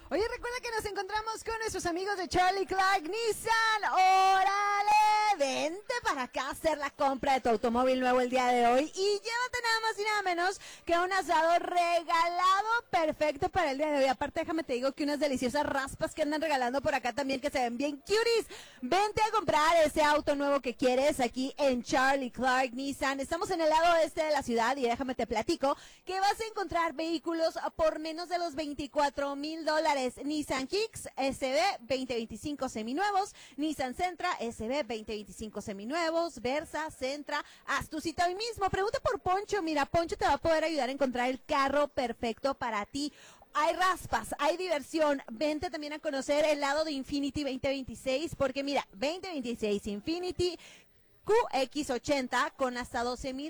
Oye, recuerda que nos encontramos con nuestros amigos de Charlie Clark Nissan. ¡Órale! Vente para acá a hacer la compra de tu automóvil nuevo el día de hoy y llévate nada más y nada menos que un asado regalado perfecto para el día de hoy. Aparte, déjame te digo que unas deliciosas raspas que andan regalando por acá también que se ven bien cuties. Vente a comprar ese auto nuevo que quieres aquí en Charlie Clark Nissan. Estamos en el lado este de la ciudad y déjame te platico que vas a encontrar vehículos por menos de los $24,000. Nissan Kicks SB 2025 seminuevos, Nissan Sentra SB 2025 seminuevos, Versa, Sentra, haz tu cita hoy mismo. Pregunta por Poncho, mira, Poncho te va a poder ayudar a encontrar el carro perfecto para ti. Hay raspas, hay diversión. Vente también a conocer el lado de Infiniti 2026, porque mira, 2026 Infiniti QX80 con hasta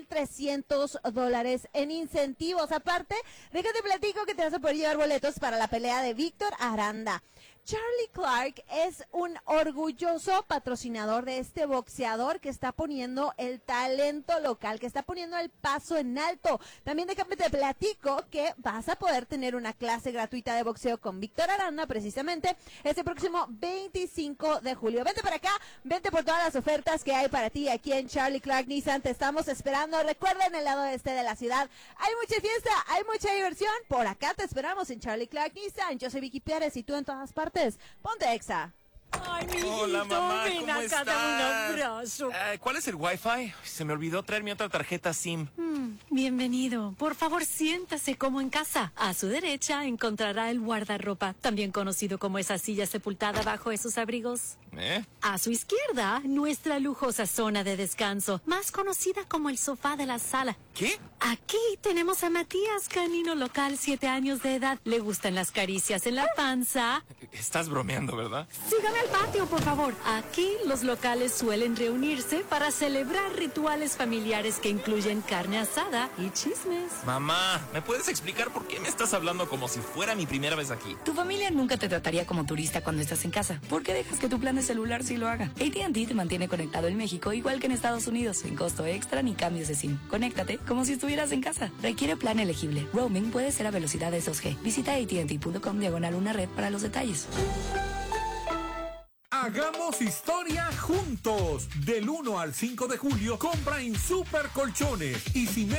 $12,300 en incentivos. Aparte, déjate platico que te vas a poder llevar boletos para la pelea de Víctor Aranda. Charlie Clark es un orgulloso patrocinador de este boxeador que está poniendo el talento local, que está poniendo el paso en alto. También déjame te platico que vas a poder tener una clase gratuita de boxeo con Víctor Aranda precisamente este próximo 25 de julio. Vente para acá, vente por todas las ofertas que hay para ti aquí en Charlie Clark Nissan. Te estamos esperando. Recuerda, en el lado este de la ciudad hay mucha fiesta, hay mucha diversión. Por acá te esperamos en Charlie Clark Nissan. Yo soy Vicky Pérez y tú en todas partes. Ponte Exa. Ay, mi hijito, Hola, mamá, ven ¿cómo acá, estás? dame un abrazo. ¿Cuál es el Wi-Fi? Se me olvidó traer mi otra tarjeta SIM. Bienvenido. Por favor, siéntase como en casa. A su derecha encontrará el guardarropa, también conocido como esa silla sepultada bajo esos abrigos. A su izquierda, nuestra lujosa zona de descanso, más conocida como el sofá de la sala. ¿Qué? Aquí tenemos a Matías, canino local, 7 años de edad. Le gustan las caricias en la panza. Estás bromeando, ¿verdad? Sígame al patio, por favor. Aquí los locales suelen reunirse para celebrar rituales familiares que incluyen carne asada y chismes. Mamá, ¿me puedes explicar por qué me estás hablando como si fuera mi primera vez aquí? Tu familia nunca te trataría como turista cuando estás en casa. ¿Por qué dejas que tu plan de celular sí lo haga? AT&T te mantiene conectado en México igual que en Estados Unidos, sin costo extra ni cambios de SIM. Conéctate como si estuvieras en casa. Requiere plan elegible. Roaming puede ser a velocidades 2G. Visita AT&T.com/una red para los detalles. Hagamos historia juntos. Del 1 al 5 de julio, compra en Super Colchones y si